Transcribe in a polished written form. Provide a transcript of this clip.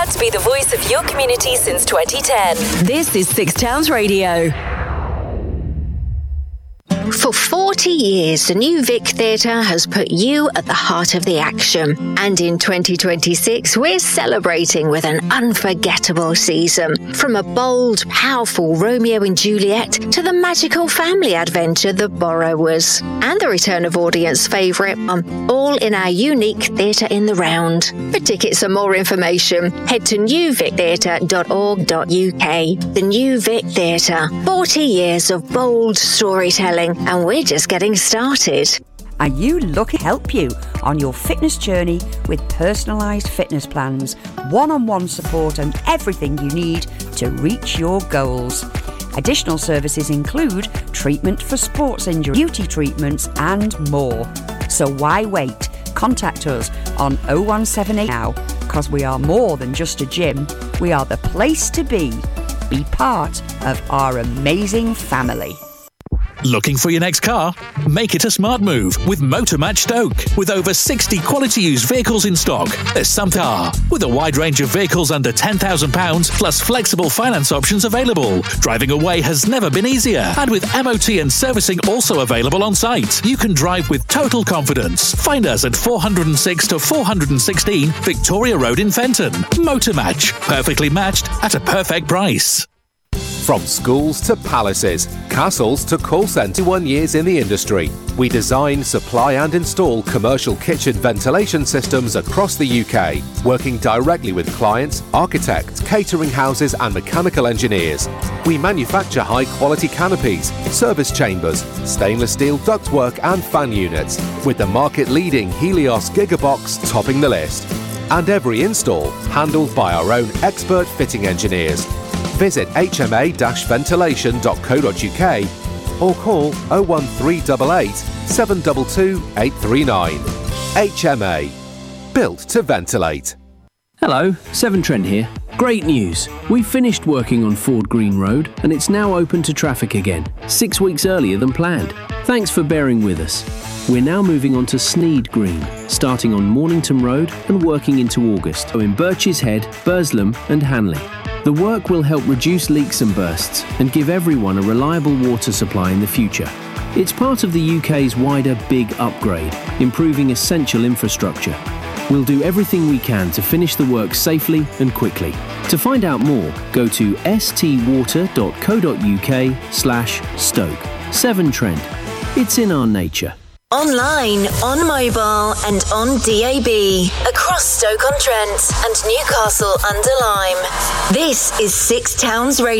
Proud to be the voice of your community since 2010. This is Six Towns Radio. For 40 years, the New Vic Theatre has put you at the heart of the action. And in 2026, we're celebrating with an unforgettable season. From a bold, powerful Romeo and Juliet to the magical family adventure The Borrowers. And the return of audience favourite, all in our unique Theatre in the Round. For tickets and more information, head to newvictheatre.org.uk. The New Vic Theatre. 40 years of bold storytelling, and we're just getting started. Are you looking to help you on your fitness journey with personalised fitness plans, one-on-one support and everything you need to reach your goals? Additional services include treatment for sports injury, beauty treatments and more. So why wait? Contact us on 0178 now, because we are more than just a gym. We are the place to be. Be part of our amazing family. Looking for your next car? Make it a smart move with Motormatch Stoke. With over 60 quality used vehicles in stock, there's some car. With a wide range of vehicles under £10,000 plus flexible finance options available. Driving away has never been easier. And with MOT and servicing also available on site, you can drive with total confidence. Find us at 406 to 416 Victoria Road in Fenton. Motormatch. Perfectly matched at a perfect price. From schools to palaces, castles to call centre, 1 years in the industry. We design, supply and install commercial kitchen ventilation systems across the UK, working directly with clients, architects, catering houses and mechanical engineers. We manufacture high-quality canopies, service chambers, stainless steel ductwork and fan units, with the market-leading Helios Gigabox topping the list. And every install handled by our own expert fitting engineers. Visit hma-ventilation.co.uk or call 01388 722 839. HMA. Built to ventilate. Hello, Severn Trent here. Great news! We've finished working on Ford Green Road and it's now open to traffic again, 6 weeks earlier than planned. Thanks for bearing with us. We're now moving on to Sneed Green, starting on Mornington Road and working into August, in Birches Head, Burslem and Hanley. The work will help reduce leaks and bursts and give everyone a reliable water supply in the future. It's part of the UK's wider Big Upgrade, improving essential infrastructure. We'll do everything we can to finish the work safely and quickly. To find out more, go to stwater.co.uk/Stoke. Severn Trent. It's in our nature. Online, on mobile and on DAB. Across Stoke-on-Trent and Newcastle under Lyme. This is Six Towns Radio.